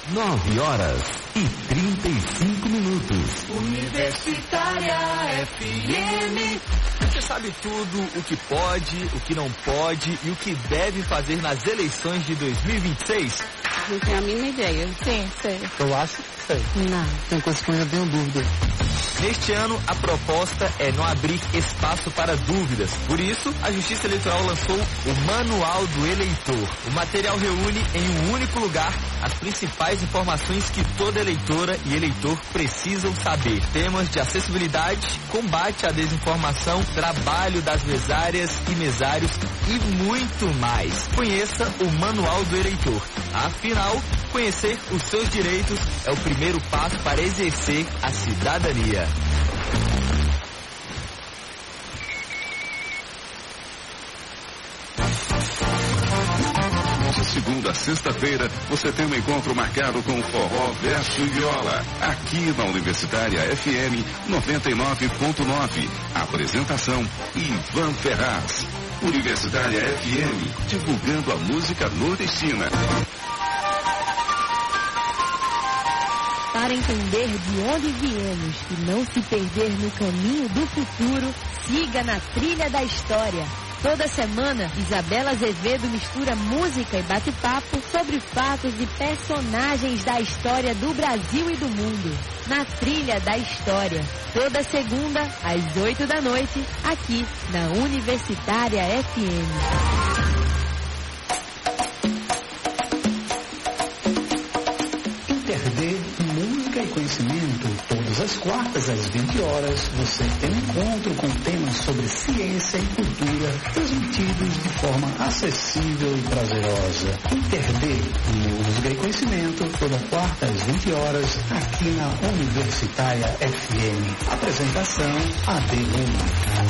9h35. Universitária FM. Você sabe tudo o que pode, o que não pode e o que deve fazer nas eleições de 2026? Não tenho a mínima ideia. Sim, sei. Eu acho que sei. Não. Tem coisa que eu ainda tenho dúvida. Neste ano, a proposta é não abrir espaço para dúvidas. Por isso, a Justiça Eleitoral lançou o Manual do Eleitor. O material reúne em um único lugar as principais informações que toda eleitora e eleitor precisam saber. Temas de acessibilidade, combate à desinformação, trabalho das mesárias e mesários e muito mais. Conheça o Manual do Eleitor. Afinal, conhecer os seus direitos é o primeiro passo para exercer a cidadania. De segunda a sexta-feira, você tem um encontro marcado com Forró Verso e Viola, aqui na Universitária FM 99.9. Apresentação, Ivan Ferraz. Universitária FM, divulgando a música nordestina. Para entender de onde viemos e não se perder no caminho do futuro, siga na Trilha da História. Toda semana, Isabela Azevedo mistura música e bate-papo sobre fatos e personagens da história do Brasil e do mundo. Na Trilha da História. Toda segunda, às 8 da noite, aqui na Universitária FM. Interd, música e conhecimento. Todas as quartas às 20 horas, você tem um encontro com temas sobre ciência e cultura, transmitidos de forma acessível e prazerosa. Interd, música e conhecimento. Toda quarta às 20 horas, aqui na Universitária FM. Apresentação, AD Luma.